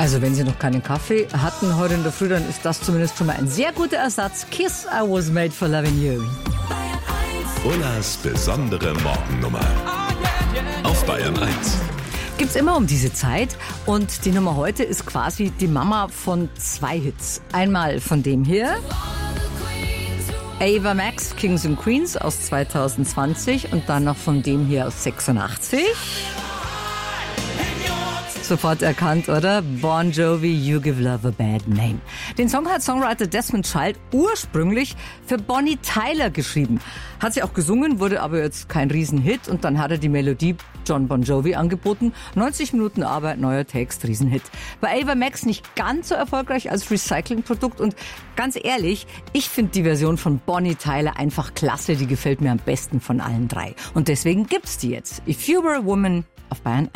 Also wenn Sie noch keinen Kaffee hatten heute in der Früh, dann ist das zumindest schon mal ein sehr guter Ersatz. Kiss, I was made for loving you. Ullas besondere Morgennummer. Auf Bayern 1. Gibt's immer um diese Zeit und die Nummer heute ist quasi die Mama von 2 Hits. Einmal von dem hier, Ava Max, Kings and Queens aus 2020 und dann noch von dem hier aus 86. Sofort erkannt, oder? Bon Jovi, You Give Love a Bad Name. Den Song hat Songwriter Desmond Child ursprünglich für Bonnie Tyler geschrieben. Hat sie auch gesungen, wurde aber jetzt kein Riesenhit und dann hat er die Melodie John Bon Jovi angeboten. 90 Minuten Arbeit, neuer Text, Riesenhit. Bei Ava Max nicht ganz so erfolgreich als Recyclingprodukt und ganz ehrlich, ich finde die Version von Bonnie Tyler einfach klasse, die gefällt mir am besten von allen 3. Und deswegen gibt's die jetzt. If You Were a Woman auf Bayern 1.